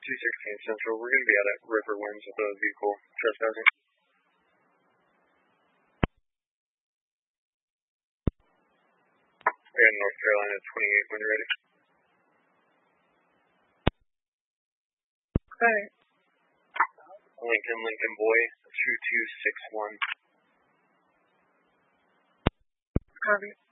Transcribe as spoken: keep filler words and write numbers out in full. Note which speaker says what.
Speaker 1: two sixteen Central. We're going to be out at River Winds with a vehicle trespassing. We're in North Carolina twenty-eight when you're ready.
Speaker 2: Okay.
Speaker 1: Lincoln, Lincoln Boy, two two six one.
Speaker 2: Copy.